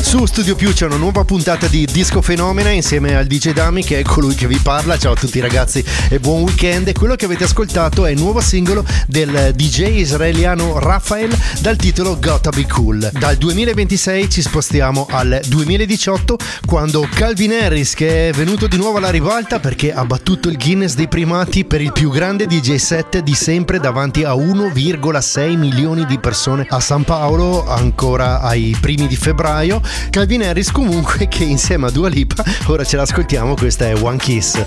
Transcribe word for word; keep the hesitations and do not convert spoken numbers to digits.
Su Studio Più c'è una nuova puntata di Disco Fenomena insieme al D J Dami, che è colui che vi parla. Ciao a tutti ragazzi e buon weekend. E quello che avete ascoltato è il nuovo singolo del D J israeliano Raphael dal titolo Gotta Be Cool. Dal duemilaventisei ci spostiamo al duemiladiciotto, quando Calvin Harris, che è venuto di nuovo alla ribalta perché ha battuto il Guinness dei primati per il più grande D J set di sempre davanti a uno virgola sei milioni di persone a San Paolo, ancora ai primi di febbraio. Calvin Harris comunque, che insieme a Dua Lipa, ora ce l'ascoltiamo, questa è One Kiss.